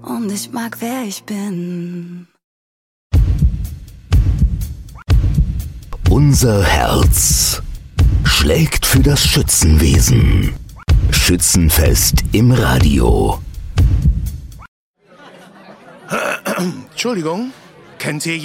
und ich mag, wer ich bin. Unser Herz schlägt für das Schützenwesen. Schützenfest im Radio. Entschuldigung, kennt ihr